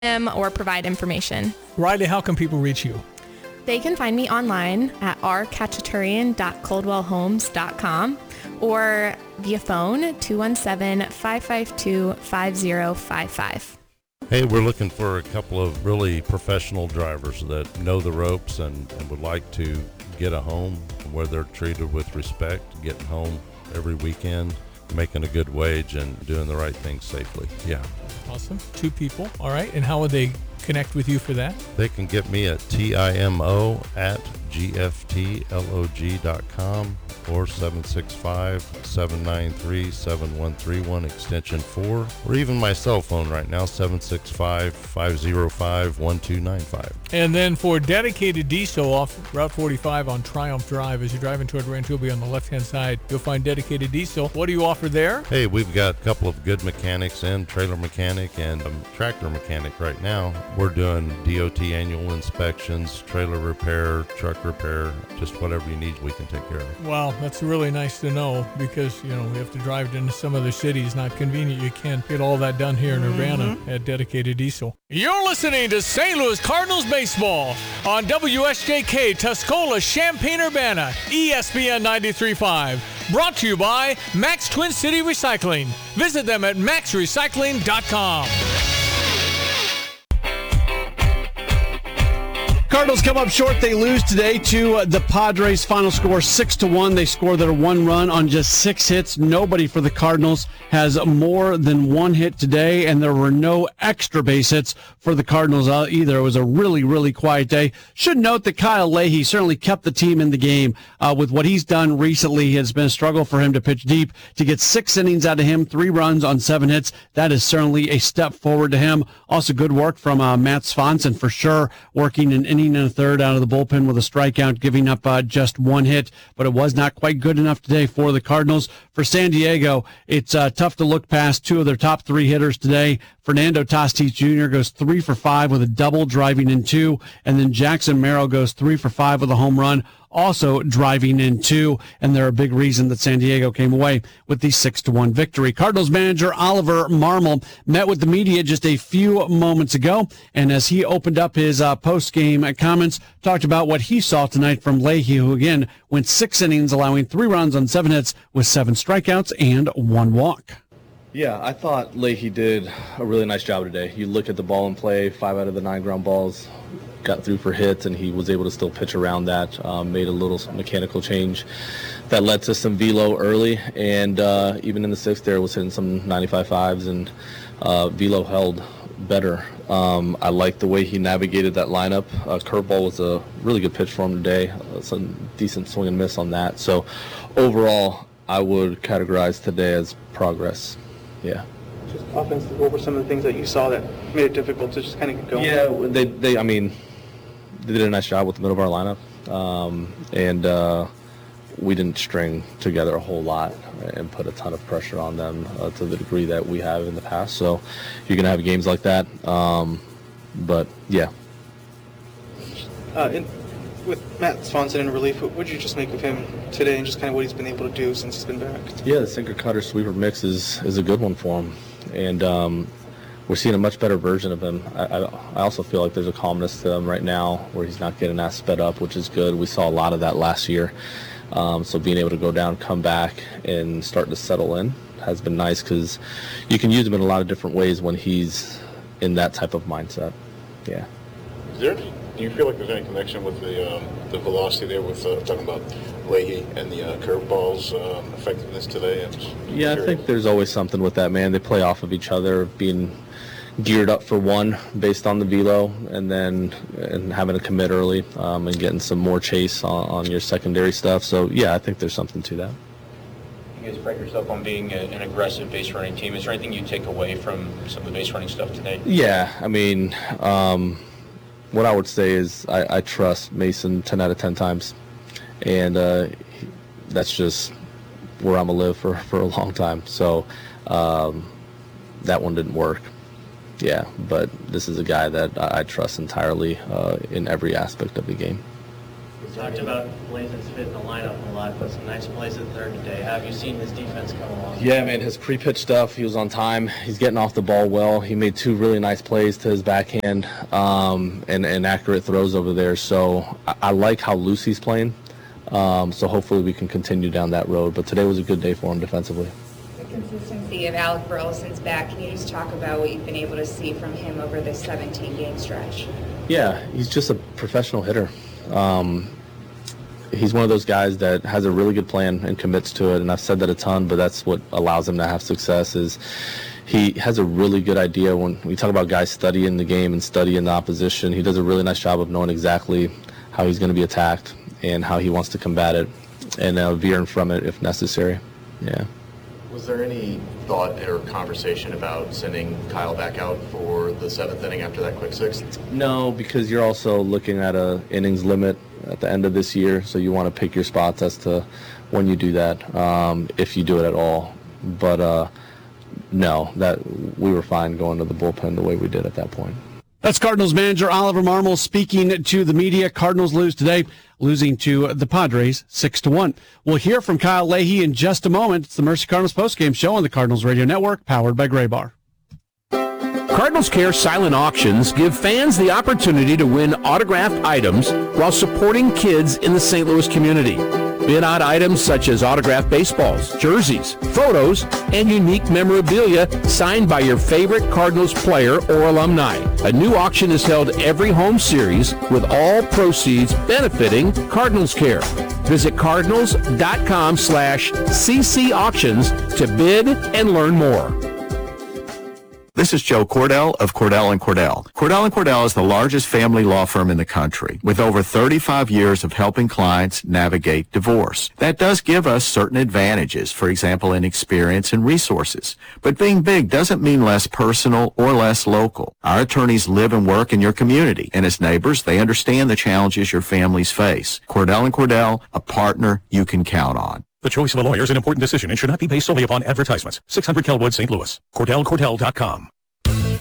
them or provide information. Riley, how can people reach you? They can find me online at rkachaturian.coldwellhomes.com or via phone 217-552-5055. Hey, we're looking for a couple of really professional drivers that know the ropes and would like to get a home where they're treated with respect, getting home every weekend, making a good wage, and doing the right thing safely. Yeah. Awesome. 2 people. All right. And how would they connect with you for that? They can get me at timo@gftlog.com or 765-793-7131 extension 4, or even my cell phone right now, 765-505-1295. And then for dedicated diesel off Route 45 on Triumph Drive, as you're driving toward Rancho Bay on the left-hand side, you'll find dedicated diesel. What do you offer there? Hey, we've got a couple of good mechanics and trailer mechanic and tractor mechanic right now. We're doing DOT annual inspections, trailer repair, truck repair, just whatever you need, we can take care of. Wow, that's really nice to know because, we have to drive into some other cities. Not convenient. You can't get all that done here in Urbana at Dedicated Diesel. You're listening to St. Louis Cardinals baseball on WSJK Tuscola, Champaign-Urbana, ESPN 93.5. Brought to you by Max Twin City Recycling. Visit them at maxrecycling.com. Cardinals come up short. They lose today to the Padres. Final score 6-1. They scored their 1 run on just 6 hits. Nobody for the Cardinals has more than 1 hit today, and there were no extra base hits for the Cardinals either. It was a really, really quiet day. Should note that Kyle Leahy certainly kept the team in the game with what he's done recently. It's been a struggle for him to pitch deep. To get 6 innings out of him, 3 runs on 7 hits, that is certainly a step forward to him. Also good work from Matt Swanson for sure, working an inning and a third out of the bullpen with a strikeout, giving up just 1 hit, but it was not quite good enough today for the Cardinals. For San Diego, it's tough to look past 2 of their top 3 hitters today. Fernando Tatis Jr. goes 3 for 5 with a double, driving in 2, and then Jackson Merrill goes 3 for 5 with a home run, also driving in 2, and they're a big reason that San Diego came away with the 6-1 victory. Cardinals manager Oliver Marmol met with the media just a few moments ago, and as he opened up his post-game comments, talked about what he saw tonight from Leahy, who again went 6 innings, allowing 3 runs on 7 hits with 7 strikeouts and 1 walk. Yeah, I thought Leahy did a really nice job today. You look at the ball in play, 5 out of the 9 ground balls got through for hits, and he was able to still pitch around that, made a little mechanical change that led to some velo early, and even in the 6th there was hitting some 95 fives, and velo held better. I like the way he navigated that lineup. Curveball was a really good pitch for him today, some decent swing and miss on that. So overall, I would categorize today as progress. Yeah. Just offensively, what were some of the things that you saw that made it difficult to just kind of get going? Yeah, they did a nice job with the middle of our lineup, and we didn't string together a whole lot and put a ton of pressure on them to the degree that we have in the past. So you're going to have games like that, but yeah. With Matt Swanson in relief, what did you just make of him today and just kind of what he's been able to do since he's been back? Yeah, the sinker cutter sweeper mix is a good one for him, and we're seeing a much better version of him. I also feel like there's a calmness to him right now where he's not getting that sped up, which is good. We saw a lot of that last year. So being able to go down, come back, and start to settle in has been nice because you can use him in a lot of different ways when he's in that type of mindset. Yeah. Do you feel like there's any connection with the velocity there with talking about Leahy and the curveballs effectiveness today? Yeah, I think there's always something with that, man. They play off of each other, being geared up for one based on the velo, and having to commit early and getting some more chase on your secondary stuff. So, yeah, I think there's something to that. You guys pride yourself on being an aggressive base running team. Is there anything you take away from some of the base running stuff today? Yeah, I mean, what I would say is I trust Mason 10 out of 10 times, and that's just where I'm going to live for a long time. So that one didn't work. Yeah, but this is a guy that I trust entirely in every aspect of the game. talked about Blazon's fit in the lineup a lot, but some nice plays at third today. How have you seen his defense come along? Yeah, man, his pre-pitch stuff, he was on time. He's getting off the ball well. He made 2 really nice plays to his backhand and accurate throws over there. So I like how loose he's playing. So hopefully we can continue down that road. But today was a good day for him defensively. The consistency of Alec Burleson's back, can you just talk about what you've been able to see from him over this 17-game stretch? Yeah, he's just a professional hitter. He's one of those guys that has a really good plan and commits to it, and I've said that a ton, but that's what allows him to have success is he has a really good idea. When we talk about guys studying the game and studying the opposition, he does a really nice job of knowing exactly how he's going to be attacked and how he wants to combat it and veering from it if necessary. Yeah. Was there any thought or conversation about sending Kyle back out for the 7th inning after that quick 6th? No, because you're also looking at a innings limit at the end of this year, so you want to pick your spots as to when you do that, if you do it at all. But no, that we were fine going to the bullpen the way we did at that point. That's Cardinals manager Oliver Marmol speaking to the media. Cardinals lose today, losing to the Padres 6-1. We'll hear from Kyle Leahy in just a moment. It's the Mercy Cardinals postgame show on the Cardinals Radio Network, powered by Gray Bar. Cardinals Care silent auctions give fans the opportunity to win autographed items while supporting kids in the St. Louis community. Bid on items such as autographed baseballs, jerseys, photos, and unique memorabilia signed by your favorite Cardinals player or alumni. A new auction is held every home series with all proceeds benefiting Cardinals Care. Visit cardinals.com/CC auctions to bid and learn more. This is Joe Cordell of Cordell & Cordell. Cordell & Cordell is the largest family law firm in the country with over 35 years of helping clients navigate divorce. That does give us certain advantages, for example, in experience and resources. But being big doesn't mean less personal or less local. Our attorneys live and work in your community, and as neighbors, they understand the challenges your families face. Cordell & Cordell, a partner you can count on. The choice of a lawyer is an important decision and should not be based solely upon advertisements. 600 Kelwood, St. Louis. CordellCordell.com.